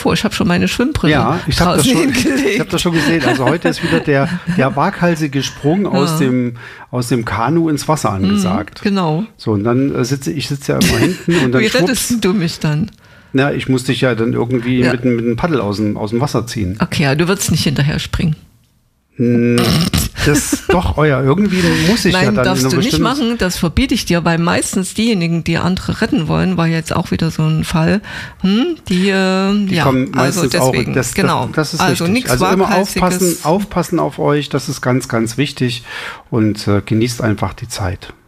vor, ich habe schon meine Schwimmbrille ich habe das schon gesehen. Also heute ist wieder der waghalsige Sprung aus dem Kanu ins Wasser angesagt. Genau. So, und dann sitze ich ja immer hinten und dann Wie rettest du mich dann? Na, ich muss dich ja dann irgendwie mit einem Paddel aus dem Wasser ziehen. Okay, ja, du würdest nicht hinterher springen. Irgendwie muss ich Nein, ja dann. darfst du nicht machen, das verbiete ich dir, weil meistens diejenigen, die andere retten wollen, war jetzt auch wieder so ein Fall, die kommen meistens also deswegen, auch, genau. Das ist also richtig. Also immer aufpassen auf euch, das ist ganz, ganz wichtig und genießt einfach die Zeit.